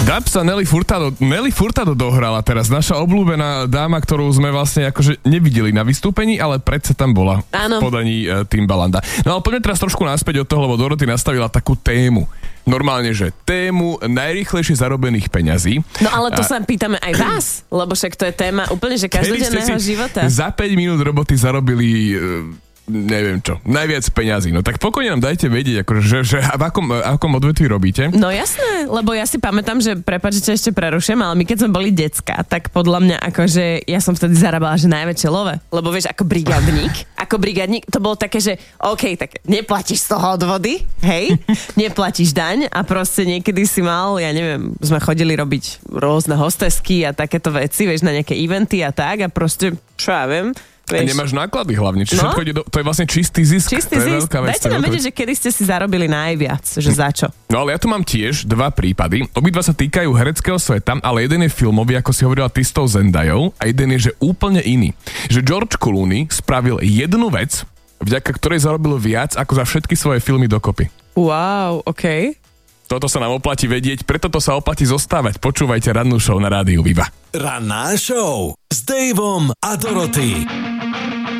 Dab sa Nelly Furtado dohrala teraz. Naša obľúbená dáma, ktorú sme vlastne akože nevideli na vystúpení, ale predsa tam bola. Áno. V podaní Timbalanda. No ale poďme teraz trošku naspäť od toho, lebo Dorothy nastavila takú tému. Normálne, že tému najrýchlejšie zarobených peňazí. No ale to sa pýtame aj vás, lebo však to je téma úplne, že každodenného života. Za 5 minút roboty zarobili... neviem čo, najviac peňazí. No tak pokojne nám dajte vedieť, akože, že v akom odvetví robíte. No jasné, lebo ja si pamätám, že prepáč, že ešte preruším, ale my keď sme boli decka, tak podľa mňa akože ja som vtedy zarábala, že najväčšie love. Lebo vieš, ako brigádnik, to bolo také, že OK, tak neplatíš z toho odvody, hej, neplatíš daň a proste niekedy si mal, ja neviem, sme chodili robiť rôzne hostesky a takéto veci, vieš, na nejaké eventy a tak a proste, čo ja viem, a nemáš náklady hlavne, čiže všetko ide to je vlastne čistý zisk. Čistý zisk. Dajte nám vedieť, že kedy ste si zarobili najviac, že za čo. No ale ja tu mám tiež 2 prípady. Obidva sa týkajú hereckého sveta, ale jeden je filmový, ako si hovorila ty s tou Zendajou, a jeden je, že úplne iný. Že George Clooney spravil jednu vec, vďaka ktorej zarobil viac ako za všetky svoje filmy dokopy. Wow, OK. Toto sa nám oplatí vedieť, preto to sa oplatí zostávať. Počúvajte rannú show na rádiu Viva. Ranná show s Daveom a Dorothy.